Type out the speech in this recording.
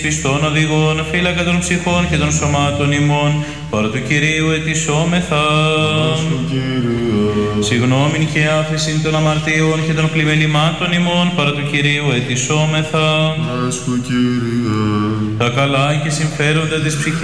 Χριστών οδηγών, φύλακα των ψυχών και των σωμάτων ημών, παρά του Κυρίου ετισόμεθα. Συγγνώμην και άφησιν των αμαρτίων και των πλημελημάτων ημών, παρά του Κυρίου ετισόμεθα. Τα καλά και συμφέροντα της ψυχής